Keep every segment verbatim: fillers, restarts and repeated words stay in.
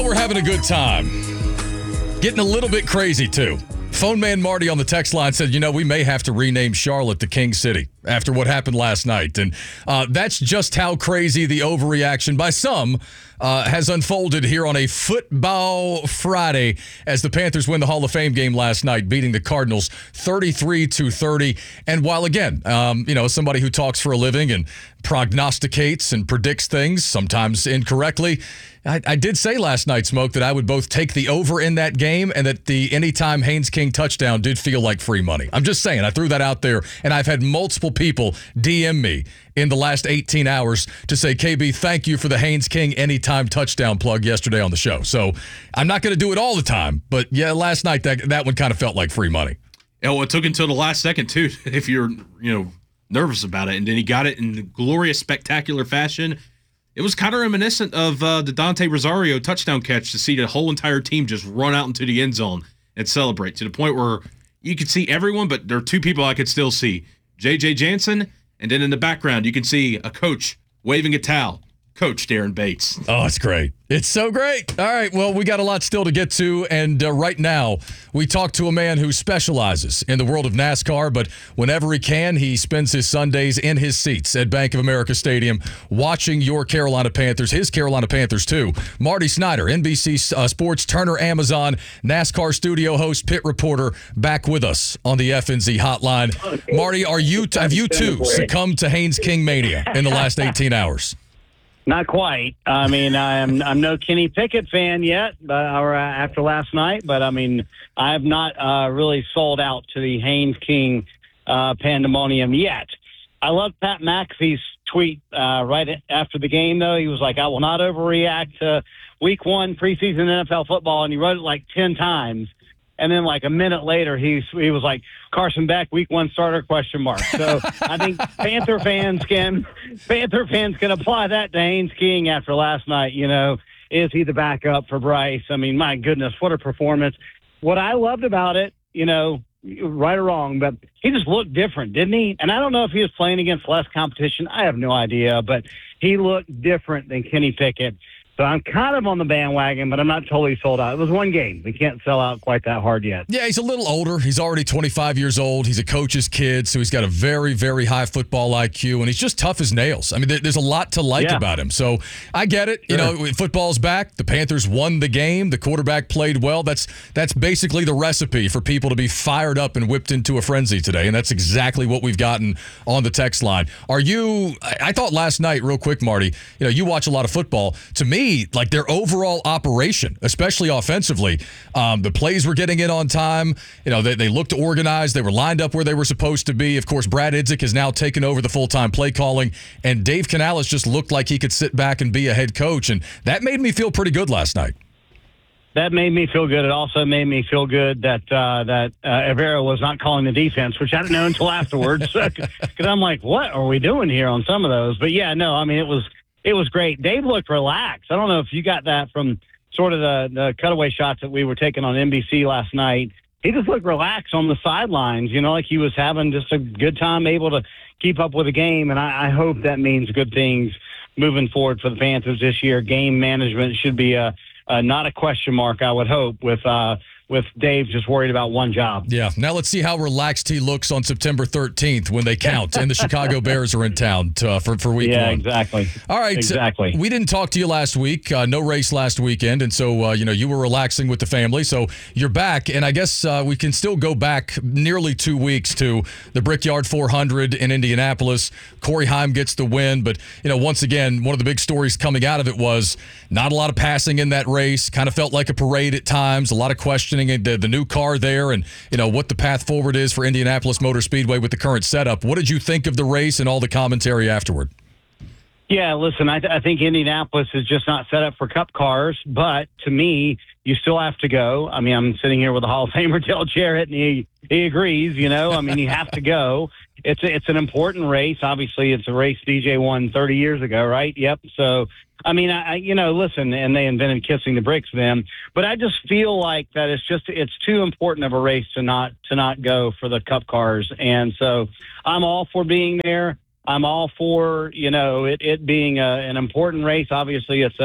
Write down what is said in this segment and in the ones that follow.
we're having a good time. Getting a little bit crazy, too. Phone man Marty on the text line said, you know, we may have to rename Charlotte the King City after what happened last night. And uh, that's just how crazy the overreaction by some uh, has unfolded here on a Football Friday as the Panthers win the Hall of Fame game last night, beating the Cardinals thirty-three to thirty. And while, again, um, you know, somebody who talks for a living and prognosticates and predicts things, sometimes incorrectly, I, I did say last night, Smoke, that I would both take the over in that game and that the anytime Haynes King touchdown did feel like free money. I'm just saying, I threw that out there, and I've had multiple people D M me in the last eighteen hours to say, K B, thank you for the Haynes King anytime touchdown plug yesterday on the show. So I'm not going to do it all the time, but yeah, last night that that one kind of felt like free money. Yeah, well, it took until the last second, too, if you're, you know, nervous about it, and then he got it in glorious, spectacular fashion. It was kind of reminiscent of uh, the Dante Rosario touchdown catch to see the whole entire team just run out into the end zone and celebrate to the point where you could see everyone, but there are two people I could still see. J J Jansen, and then in the background you can see a coach waving a towel. Coach Darren Bates. Oh, it's great. It's so great. All right, well, we got a lot still to get to, and uh, right now we talk to a man who specializes in the world of NASCAR, but whenever he can, he spends his Sundays in his seats at Bank of America Stadium watching your Carolina Panthers, his Carolina Panthers too. Marty Snyder, N B C uh, Sports, Turner, Amazon, NASCAR studio host, pit reporter, back with us on the F N Z hotline. Marty, are you have you too succumbed to Haynes King mania in the last eighteen hours? Not quite. I mean, I'm I'm no Kenny Pickett fan yet, but, or uh, after last night. But I mean, I have not uh, really sold out to the Haynes King uh, pandemonium yet. I love Pat McAfee's tweet uh, right after the game, though. He was like, "I will not overreact to Week One preseason N F L football," and he wrote it like ten times. And then, like a minute later, he he was like, Carson Beck, Week One starter? Question mark. So I think Panther fans can Panther fans can apply that to Haynes King after last night. You know, is he the backup for Bryce? I mean, my goodness, what a performance! What I loved about it, you know, right or wrong, but he just looked different, didn't he? And I don't know if he was playing against less competition. I have no idea, but he looked different than Kenny Pickett. So I'm kind of on the bandwagon, but I'm not totally sold out. It was one game. We can't sell out quite that hard yet. Yeah, he's a little older. He's already twenty-five years old. He's a coach's kid, so he's got a very, very high football I Q, and he's just tough as nails. I mean, there's a lot to like yeah. about him. So I get it. Sure. You know, football's back. The Panthers won the game. The quarterback played well. That's that's basically the recipe for people to be fired up and whipped into a frenzy today, and that's exactly what we've gotten on the text line. Are you – I thought last night, real quick, Marty, you know, you watch a lot of football. To me, like their overall operation, especially offensively, um, the plays were getting in on time. You know, they, they looked organized. They were lined up where they were supposed to be. Of course, Brad Idzik has now taken over the full-time play calling, and Dave Canales just looked like he could sit back and be a head coach, and that made me feel pretty good last night. That made me feel good. It also made me feel good that uh, that uh, Evera was not calling the defense, which I didn't know until afterwards. Because I'm like, what are we doing here on some of those? But, yeah, no, I mean, it was – It was great. Dave looked relaxed. I don't know if you got that from sort of the, the cutaway shots that we were taking on N B C last night. He just looked relaxed on the sidelines, you know, like he was having just a good time able to keep up with the game. And I, I hope that means good things moving forward for the Panthers this year. Game management should be a, a not a question mark, I would hope, with uh, with Dave just worried about one job. Yeah. Now let's see how relaxed he looks on September thirteenth when they count and the Chicago Bears are in town to, uh, for, for week yeah, one. Yeah, exactly. All right. Exactly. We didn't talk to you last week. Uh, no race last weekend. And so, uh, you know, you were relaxing with the family. So you're back. And I guess uh, we can still go back nearly two weeks to the Brickyard four hundred in Indianapolis. Corey Heim gets the win. But, you know, once again, one of the big stories coming out of it was not a lot of passing in that race. Kind of felt like a parade at times. A lot of questioning the, the new car there and, you know, what the path forward is for Indianapolis Motor Speedway with the current setup. What did you think of the race and all the commentary afterward? Yeah, listen, I, th- I think Indianapolis is just not set up for Cup cars, but to me, you still have to go. I mean, I'm sitting here with the Hall of Famer Dale Jarrett, and he, he agrees, you know. I mean, you have to go. It's a, it's an important race. Obviously, it's a race D J won thirty years ago, right? Yep. So, I mean, I, you know, listen, and they invented kissing the bricks then, but I just feel like that it's just, it's too important of a race to not, to not go for the Cup cars. And so I'm all for being there. I'm all for, you know, it, it being a, an important race. Obviously, it's a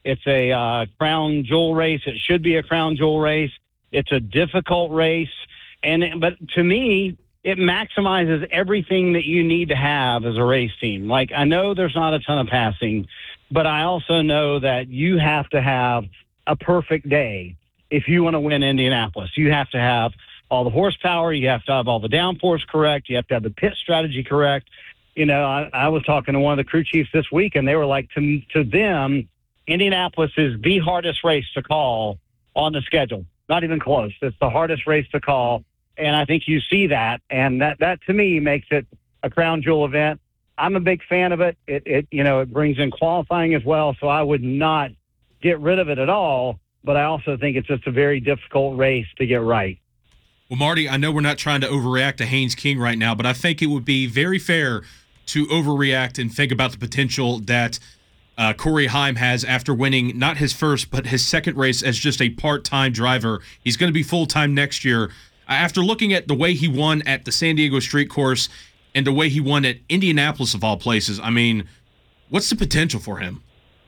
It's a uh, crown jewel race. It should be a crown jewel race. It's a difficult race. And but to me, it maximizes everything that you need to have as a race team. Like, I know there's not a ton of passing, but I also know that you have to have a perfect day if you want to win Indianapolis. You have to have all the horsepower. You have to have all the downforce correct. You have to have the pit strategy correct. You know, I, I was talking to one of the crew chiefs this week, and they were like, to, to them, Indianapolis is the hardest race to call on the schedule. Not even close. It's the hardest race to call. And I think you see that, and that, that to me makes it a crown jewel event. I'm a big fan of it. It, it, you know, it brings in qualifying as well, so I would not get rid of it at all, but I also think it's just a very difficult race to get right. Well, Marty, I know we're not trying to overreact to Haynes King right now, but I think it would be very fair to overreact and think about the potential that uh, Corey Heim has after winning not his first, but his second race as just a part-time driver. He's going to be full-time next year. After looking at the way he won at the San Diego Street Course and the way he won at Indianapolis, of all places, I mean, what's the potential for him?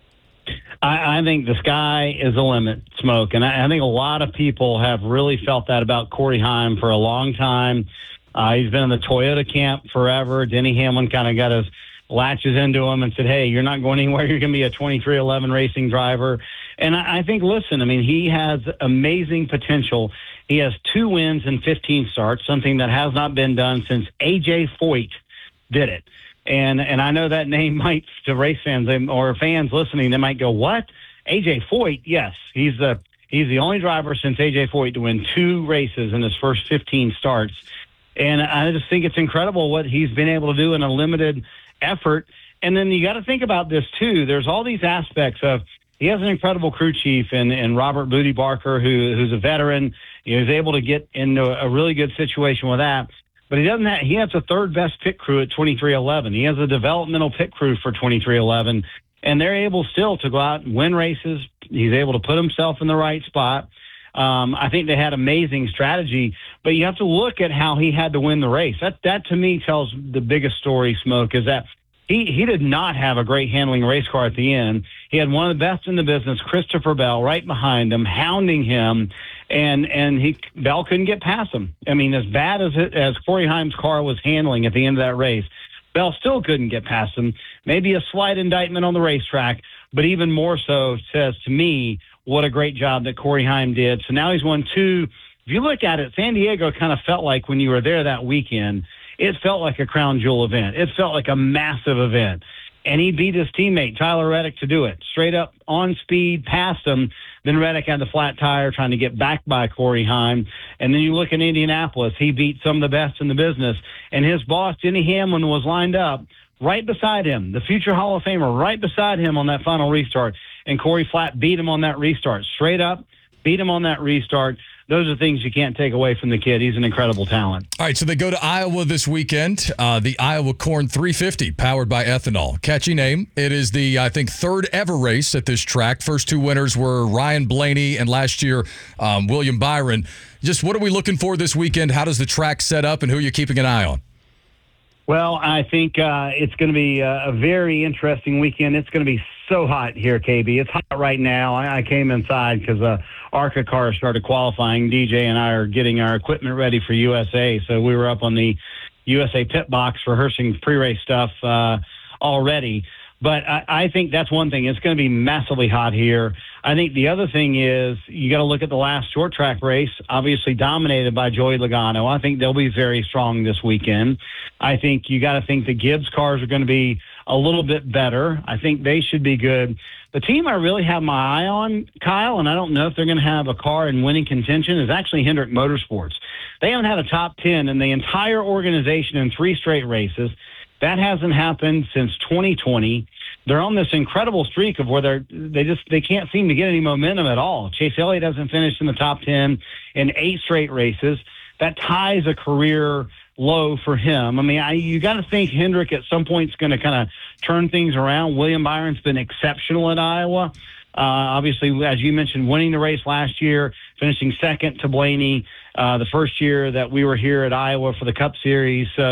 I, I think the sky is the limit, Smoke. And I, I think a lot of people have really felt that about Corey Heim for a long time. Uh, he's been in the Toyota camp forever. Denny Hamlin kind of got his latches into him and said, hey, you're not going anywhere. You're going to be a twenty-three eleven racing driver. And I, I think, listen, I mean, he has amazing potential. He has two wins in fifteen starts, something that has not been done since A J Foyt did it. And and I know that name might, to race fans or fans listening, they might go, what? A J Foyt? Yes, he's the he's the only driver since A J Foyt to win two races in his first fifteen starts. And I just think it's incredible what he's been able to do in a limited effort. And then you got to think about this too. There's all these aspects of, he has an incredible crew chief in, in Robert Booty Barker, who who's a veteran. He was able to get into a really good situation with that. But he doesn't have, he has the third best pit crew at twenty-three eleven. He has a developmental pit crew for twenty-three eleven, and they're able still to go out and win races. He's able to put himself in the right spot. Um, I think they had amazing strategy, but you have to look at how he had to win the race. That, that to me tells the biggest story, Smoke, is that he, he did not have a great handling race car at the end. He had one of the best in the business, Christopher Bell, right behind him, hounding him, and and he Bell couldn't get past him. I mean, as bad as it, as Corey Heim's car was handling at the end of that race, Bell still couldn't get past him. Maybe a slight indictment on the racetrack, but even more so says to me what a great job that Corey Heim did. So now he's won two. If you look at it, San Diego kind of felt like when you were there that weekend, it felt like a crown jewel event. It felt like a massive event. And he beat his teammate, Tyler Reddick, to do it. Straight up on speed, past him. Then Reddick had the flat tire trying to get back by Corey Heim. And then you look at Indianapolis, he beat some of the best in the business. And his boss, Denny Hamlin, was lined up right beside him, the future Hall of Famer, right beside him on that final restart. And Corey Flatt beat him on that restart. Straight up, beat him on that restart. Those are things you can't take away from the kid. He's an incredible talent. All right, so they go to Iowa this weekend. Uh, the Iowa Corn three fifty, powered by ethanol. Catchy name. It is the, I think, third ever race at this track. First two winners were Ryan Blaney and last year um, William Byron. Just what are we looking for this weekend? How does the track set up, and who are you keeping an eye on? Well, I think uh, it's going to be a, a very interesting weekend. It's going to be so hot here, K B. It's hot right now. I, I came inside because uh, ARCA cars started qualifying. D J and I are getting our equipment ready for U S A, so we were up on the U S A pit box rehearsing pre-race stuff uh, already. But I, I think that's one thing. It's going to be massively hot here. I think the other thing is you got to look at the last short track race, obviously dominated by Joey Logano. I think they'll be very strong this weekend. I think you got to think the Gibbs cars are going to be a little bit better. I think they should be good. The team I really have my eye on, Kyle, and I don't know if they're going to have a car in winning contention, is actually Hendrick Motorsports. They haven't had a top ten in the entire organization in three straight races. That hasn't happened since twenty twenty. They're on this incredible streak of where they're they just they can't seem to get any momentum at all. Chase Elliott hasn't finished in the top ten in eight straight races. That ties a career low for him. I mean, I, you got to think Hendrick at some point is going to kind of turn things around. William Byron's been exceptional at Iowa. Uh, obviously, as you mentioned, winning the race last year, finishing second to Blaney uh, the first year that we were here at Iowa for the Cup Series. So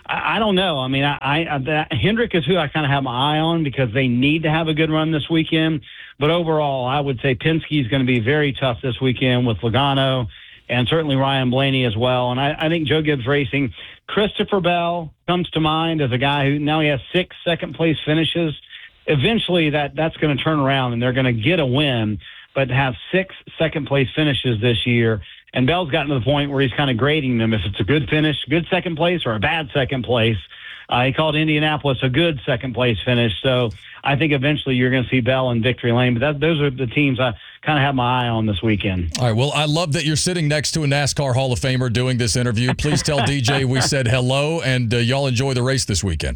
I, I don't know. I mean, I, I that, Hendrick is who I kind of have my eye on because they need to have a good run this weekend. But overall, I would say Penske is going to be very tough this weekend with Logano and certainly Ryan Blaney as well. And I, I think Joe Gibbs Racing, Christopher Bell comes to mind as a guy who now he has six second-place finishes. Eventually, that, that's going to turn around, and they're going to get a win, but have six second-place finishes this year. And Bell's gotten to the point where he's kind of grading them. If it's a good finish, good second place, or a bad second place. Uh, he called Indianapolis a good second-place finish. So I think eventually you're going to see Bell in victory lane. But that, those are the teams I kind of have my eye on this weekend. All right, well, I love that you're sitting next to a NASCAR Hall of Famer doing this interview. Please tell D J we said hello, and uh, y'all enjoy the race this weekend.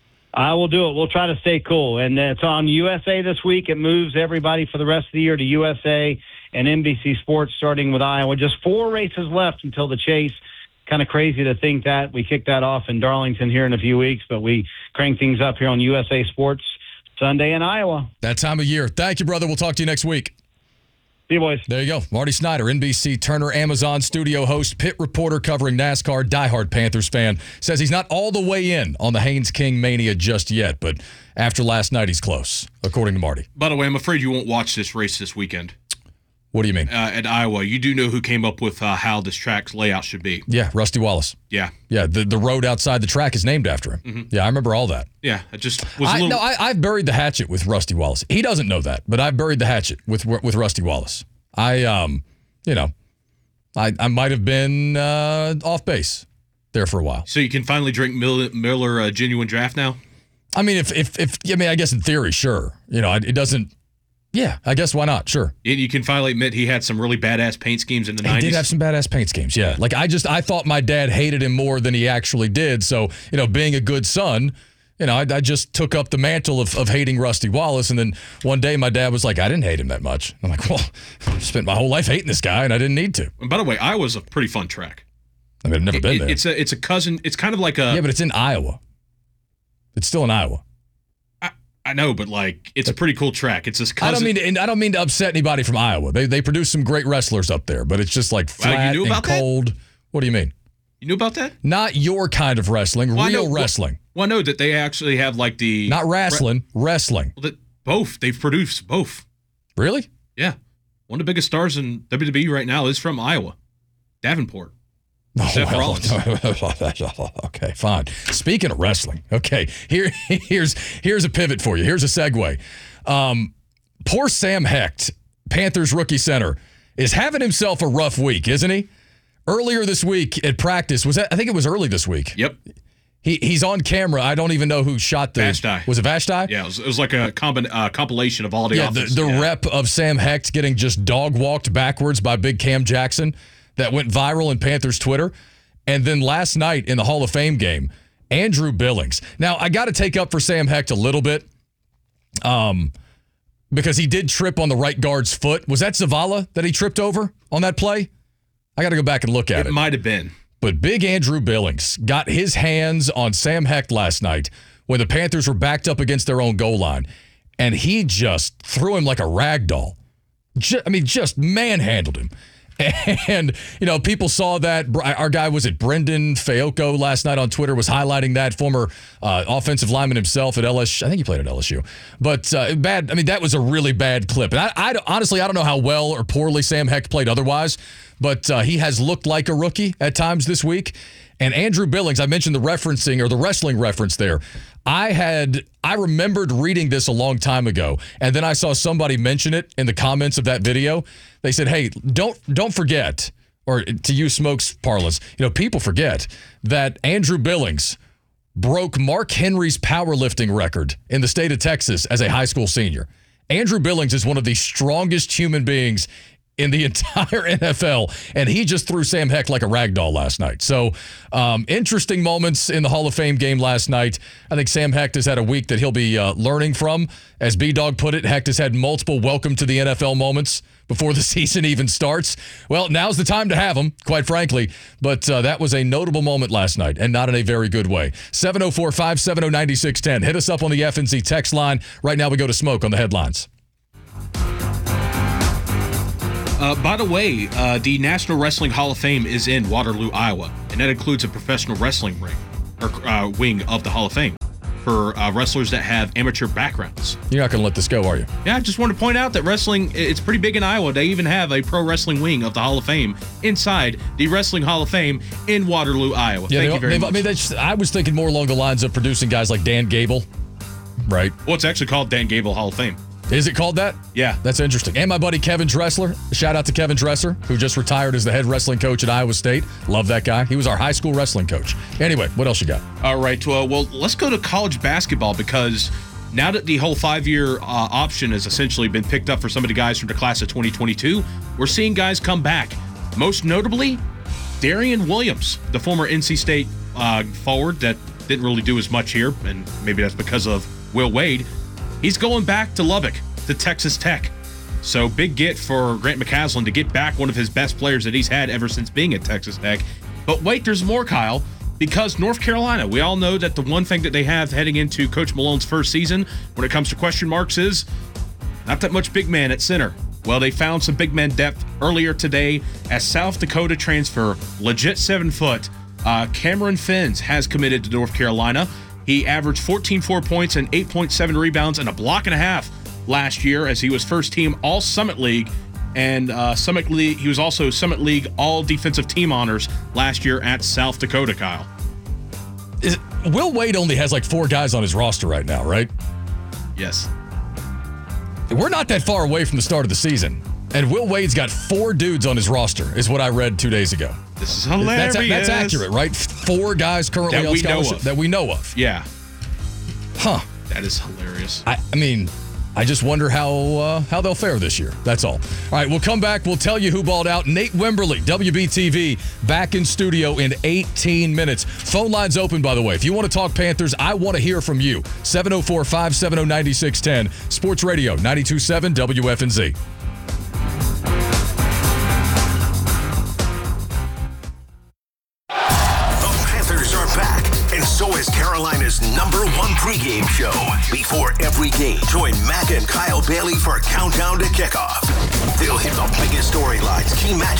I will do it. We'll try to stay cool. And it's on U S A this week. It moves everybody for the rest of the year to U S A and N B C Sports starting with Iowa. Just four races left until the Chase. Kind of crazy to think that. We kick that off in Darlington here in a few weeks, but we crank things up here on U S A Sports Sunday in Iowa. That time of year. Thank you, brother. We'll talk to you next week. See you, boys. There you go. Marty Snyder, N B C Turner Amazon studio host, pit reporter covering NASCAR, diehard Panthers fan, says he's not all the way in on the Haynes King mania just yet, but after last night, he's close, according to Marty. By the way, I'm afraid you won't watch this race this weekend. What do you mean? Uh, at Iowa, you do know who came up with uh, how this track's layout should be. Yeah, Rusty Wallace. Yeah. Yeah, the, the road outside the track is named after him. Mm-hmm. Yeah, I remember all that. Yeah, it just was a I, little... No, I, I've buried the hatchet with Rusty Wallace. He doesn't know that, but I've buried the hatchet with with Rusty Wallace. I, um, you know, I, I might have been uh, off base there for a while. So you can finally drink Miller, Miller uh, Genuine Draft now? I mean, if, if, if, I mean, I guess in theory, sure. You know, it doesn't, yeah, I guess why not? Sure. And you can finally admit he had some really badass paint schemes in the he nineties. He did have some badass paint schemes, yeah. Like, I just, I thought my dad hated him more than he actually did. So, you know, being a good son, you know, I, I just took up the mantle of, of hating Rusty Wallace. And then one day my dad was like, I didn't hate him that much. I'm like, well, I spent my whole life hating this guy and I didn't need to. And by the way, Iowa's a pretty fun track. I mean, I've never it, been it, there. It's a, it's a cousin. It's kind of like a. Yeah, but it's in Iowa. It's still in Iowa. I, I know, but like, it's a pretty cool track. It's this cousin. I don't mean to, and I don't mean to upset anybody from Iowa. They they produce some great wrestlers up there, but it's just like flat well, you knew and about cold. That? What do you mean? You knew about that? Not your kind of wrestling, well, real know, wrestling. Well, I know that they actually have like the... Not wrestling, re- wrestling. Well, that, both. They've produced both. Really? Yeah. One of the biggest stars in W W E right now is from Iowa. Davenport. Oh, Seth well, Rollins. Okay, fine. Speaking of wrestling, okay, here, here's here's a pivot for you. Here's a segue. Um, poor Sam Hecht, Panthers rookie center, is having himself a rough week, isn't he? Earlier this week at practice, was that, I think it was early this week. Yep. He he's on camera. I don't even know who shot the. Vashti. Was it Vashti? Yeah, it was, it was like a combi- uh, compilation of all the yeah, offense. the, the yeah. rep of Sam Hecht getting just dog walked backwards by Big Cam Jackson that went viral in Panthers Twitter. And then last night in the Hall of Fame game, Andrew Billings. Now, I got to take up for Sam Hecht a little bit um, because he did trip on the right guard's foot. Was that Zavala that he tripped over on that play? I got to go back and look at it. It might have been. But big Andrew Billings got his hands on Sam Hecht last night when the Panthers were backed up against their own goal line. And he just threw him like a rag doll. Just, I mean, just manhandled him. And, you know, people saw that. Our guy, was it Brendan Fayoko last night on Twitter, was highlighting that, former uh, offensive lineman himself at L S U. I think he played at L S U. But uh, bad. I mean, that was a really bad clip. And I, I honestly, I don't know how well or poorly Sam Hecht played otherwise, but uh, he has looked like a rookie at times this week. And Andrew Billings, I mentioned the referencing or the wrestling reference there. I had, I remembered reading this a long time ago, and then I saw somebody mention it in the comments of that video. They said, hey, don't don't forget, or to use Smoke's parlance, you know, people forget that Andrew Billings broke Mark Henry's powerlifting record in the state of Texas as a high school senior. Andrew Billings is one of the strongest human beings in the entire N F L, and he just threw Sam Hecht like a rag doll last night. So um, interesting moments in the Hall of Fame game last night. I think Sam Hecht has had a week that he'll be uh, learning from. As B-Dog put it, Hecht has had multiple welcome to the N F L moments before the season even starts. Well, now's the time to have them, quite frankly. But uh, that was a notable moment last night, and not in a very good way. seven oh four, five seven oh, nine six one oh. Hit us up on the F N Z text line. Right now we go to Smoke on the headlines. Uh, by the way, uh, the National Wrestling Hall of Fame is in Waterloo, Iowa, and that includes a professional wrestling ring. or uh, wing of the Hall of Fame for uh, wrestlers that have amateur backgrounds. You're not going to let this go, are you? Yeah, I just want to point out that wrestling, it's pretty big in Iowa. They even have a pro wrestling wing of the Hall of Fame inside the Wrestling Hall of Fame in Waterloo, Iowa. Yeah, Thank they, you very they, much. I mean, that's, I was thinking more along the lines of producing guys like Dan Gable, right? Well, it's actually called Dan Gable Hall of Fame. Is it called that? Yeah. That's interesting. And my buddy Kevin Dressler. Shout out to Kevin Dresser, who just retired as the head wrestling coach at Iowa State. Love that guy. He was our high school wrestling coach. Anyway, what else you got? All right. Well, well let's go to college basketball, because now that the whole five-year uh, option has essentially been picked up for some of the guys from the class of twenty twenty-two, we're seeing guys come back. Most notably, Darian Williams, the former N C State uh, forward that didn't really do as much here, and maybe that's because of Will Wade. He's going back to Lubbock, to Texas Tech. So big get for Grant McCaslin to get back one of his best players that he's had ever since being at Texas Tech. But wait, there's more, Kyle, because North Carolina, we all know that the one thing that they have heading into Coach Malone's first season when it comes to question marks is not that much big man at center. Well, they found some big man depth earlier today as South Dakota transfer, legit seven foot, uh, Cameron Finns has committed to North Carolina. He averaged fourteen point four points and eight point seven rebounds and a block and a half last year as he was first team All Summit League, and uh, Summit League. He was also Summit League All Defensive Team honors last year at South Dakota. Kyle, Is it, Will Wade only has like four guys on his roster right now, right? yes. We're not that far away from the start of the season, and Will Wade's got four dudes on his roster, is what I read two days ago. This is hilarious. That's, that's accurate, right? Four guys currently That on we know scholarship of. that we know of. Yeah, Huh. that is hilarious. I, I mean, I just wonder how uh, how they'll fare this year. That's all. All right, we'll come back. We'll tell you who balled out. Nate Wimberly, W B T V, back in studio in eighteen minutes. Phone lines open, by the way. If you want to talk Panthers, I want to hear from you. seven oh four, five seven oh, nine six one oh. Sports Radio ninety-two point seven W F N Z. So is Carolina's number one pregame show. Before every game, join Mac and Kyle Bailey for Countdown to Kickoff. They'll hit the biggest storylines, key matchups,